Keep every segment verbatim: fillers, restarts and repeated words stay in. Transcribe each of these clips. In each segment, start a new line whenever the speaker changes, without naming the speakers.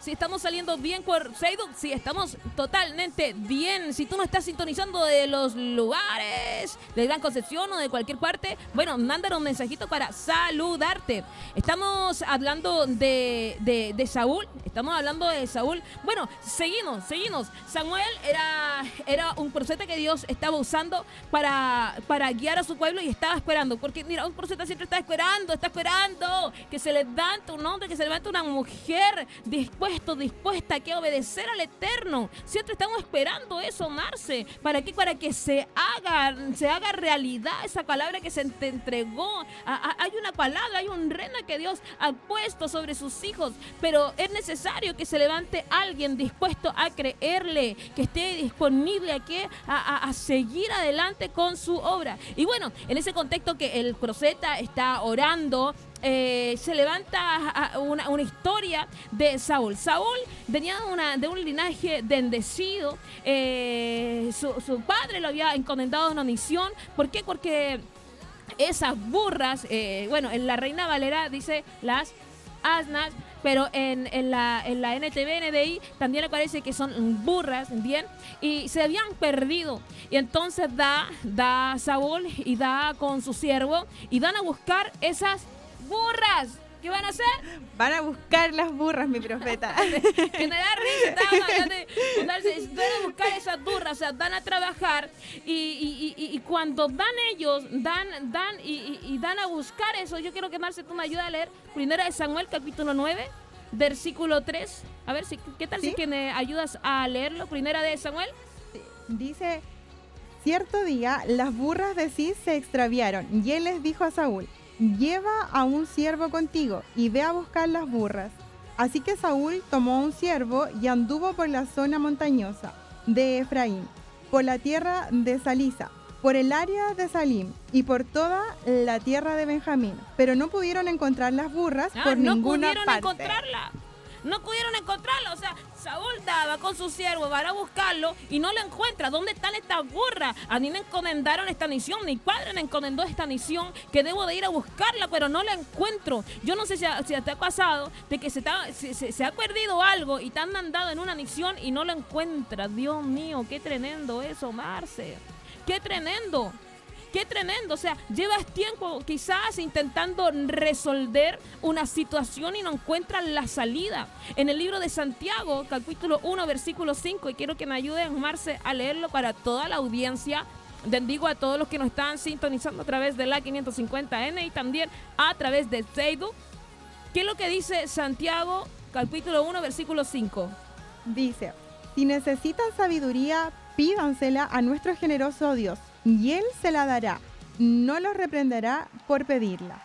si estamos saliendo bien por Facebook, si estamos totalmente bien. Si tú no estás sintonizando de los lugares de Gran Concepción o de cualquier parte, bueno, mándanos un mensajito para saludarte. Estamos hablando de, de, de Saúl, estamos hablando de Saúl. Bueno, seguimos, seguimos. Samuel era, era un profeta que Dios estaba usando para, para guiar a su pueblo y estaba esperando, porque mira, un profeta siempre está esperando, está esperando que se levante un hombre, que se levante una mujer dispuesto, dispuesta a que obedecer al Eterno. Siempre estamos esperando eso, Marce. ¿Para qué? Para que se haga, se haga realidad esa palabra que se te entregó. A, a, hay una palabra, hay un reino que Dios ha puesto sobre sus hijos, pero es necesario que se levante alguien dispuesto a creerle, que esté disponible a, que, a, a, a seguir adelante con su obra. Y bueno, en ese contexto que el profeta está orando, Eh, se levanta una, una historia de Saúl. Saúl venía una, de un linaje bendecido. Eh, su, su padre lo había encomendado una misión. ¿Por qué? Porque esas burras, eh, bueno, en la Reina Valera dice las asnas, pero en, en, la, en la N T V, N D I también aparece que son burras, bien, y se habían perdido. Y entonces da, da Saúl y da con su siervo y dan a buscar esas burras. ¿Qué van a hacer?
Van a buscar las burras, mi profeta.
Que me da risa, van a buscar esas burras, o sea, dan a trabajar y, y, y, y cuando dan ellos, dan, dan y, y, y dan a buscar eso. Yo quiero que Marce tú me ayudes a leer Primera de Samuel, capítulo nueve, versículo tres. A ver, si, ¿qué tal ¿Sí? si que me ayudas a leerlo? Primera de Samuel.
Sí. Dice, cierto día las burras de Cis se extraviaron y él les dijo a Saúl, lleva a un siervo contigo y ve a buscar las burras. Así que Saúl tomó un siervo y anduvo por la zona montañosa de Efraín, por la tierra de Salisa, por el área de Salim y por toda la tierra de Benjamín. Pero no pudieron encontrar las burras ah, por
no
ninguna
pudieron
parte.
encontrarla. No pudieron encontrarlo, o sea, Saúl daba con su siervo para buscarlo y no lo encuentra. ¿Dónde están estas burras? A mí me encomendaron esta misión, mi padre me encomendó esta misión, que debo de ir a buscarla, pero no la encuentro. Yo no sé si, si te ha pasado de que se, ta, se, se, se ha perdido algo y te han mandado en una misión y no lo encuentras. Dios mío, qué tremendo eso, Marce. Qué tremendo. Qué tremendo, o sea, llevas tiempo quizás intentando resolver una situación y no encuentras la salida. En el libro de Santiago, capítulo uno, versículo cinco, y quiero que me ayuden, Marce, a leerlo para toda la audiencia. Bendigo a todos los que nos están sintonizando a través de la quinientos cincuenta ene y también a través de Facebook. ¿Qué es lo que dice Santiago, capítulo uno, versículo cinco?
Dice, si necesitan sabiduría, pídansela a nuestro generoso Dios, y Él se la dará, no los reprenderá por pedirla.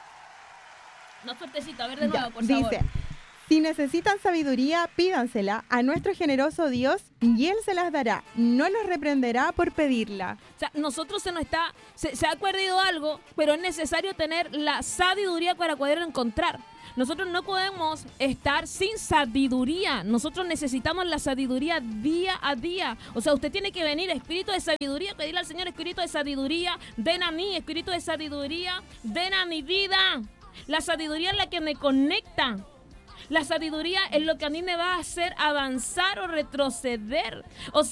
No, fuertecito, a ver de nuevo,
ya,
por
dice,
favor.
Si necesitan sabiduría, pídansela a nuestro generoso Dios, y Él se las dará, no los reprenderá por pedirla.
O sea, nosotros se nos está, se, se ha perdido algo, pero es necesario tener la sabiduría para poder encontrar. Nosotros no podemos estar sin sabiduría. Nosotros necesitamos la sabiduría día a día. O sea, usted tiene que venir, espíritu de sabiduría, pedirle al Señor, espíritu de sabiduría, ven a mí, espíritu de sabiduría, ven a mi vida. La sabiduría es la que me conecta. La sabiduría es lo que a mí me va a hacer avanzar o retroceder. O sea,